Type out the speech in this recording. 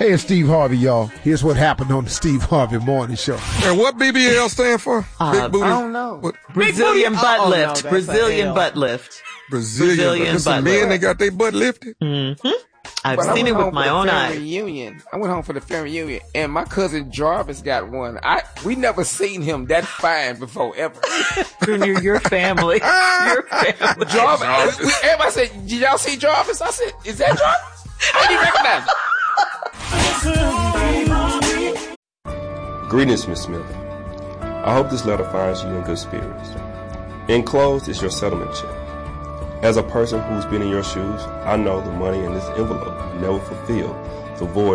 Hey, it's Steve Harvey, y'all. Here's what happened on the Steve Harvey Morning Show. And what BBL stand for? Big booty? I don't know. What? Brazilian butt lift. No, Brazilian butt lift. Brazilian butt some lift. men that got their butt lifted. Mm-hmm. I've seen it with my own eyes. Reunion. I went home for the family reunion, and my cousin Jarvis got one. We never seen him that fine before ever. Junior, your family. Your family. Jarvis. Everybody said, "Did y'all see Jarvis?" I said, "Is that Jarvis?" I didn't recognize it. Greetings, Miss Smith. I hope this letter finds you in good spirits. Enclosed is your settlement check. As a person who's been in your shoes, I know the money in this envelope never fulfilled the void